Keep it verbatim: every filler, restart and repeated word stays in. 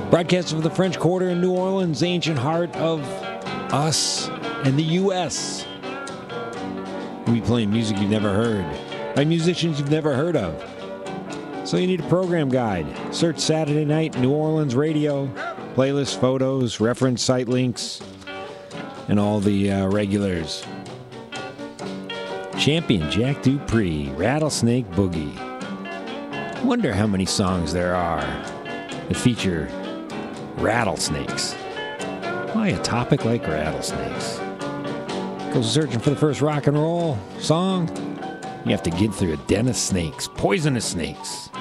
Broadcasting from the French Quarter in New Orleans, ancient heart of us and the U S We play music you've never heard by musicians you've never heard of. So you need a program guide. Search Saturday Night New Orleans Radio, playlist photos, reference site links, and all the uh, regulars. Champion Jack Dupree, Rattlesnake Boogie. Wonder how many songs there are that feature rattlesnakes. Why a topic like rattlesnakes? Goes searching for the first rock and roll song. You have to get through a den of snakes, poisonous snakes.